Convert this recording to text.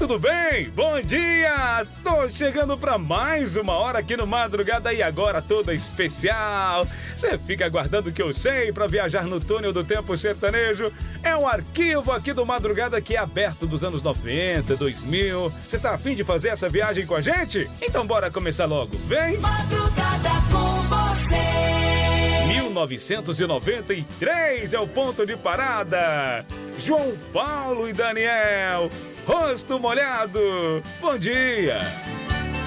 tudo bem? Bom dia! Tô chegando pra mais uma hora aqui no Madrugada e agora toda especial. Você fica aguardando o que eu sei pra viajar no túnel do tempo sertanejo? É um arquivo aqui do Madrugada que é aberto dos anos 90, 2000. Você tá afim de fazer essa viagem com a gente? Então bora começar logo, vem! Madrugada com você. 1993 é o ponto de parada. João Paulo e Daniel, rosto molhado. Bom dia.